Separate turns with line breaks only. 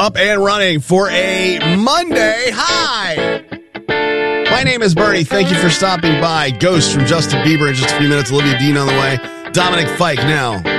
up and running for a Monday. Hi! My name is Bernie. Thank you for stopping by. Ghost from Justin Bieber in just a few minutes. Olivia Dean on the way. Dominic Fike now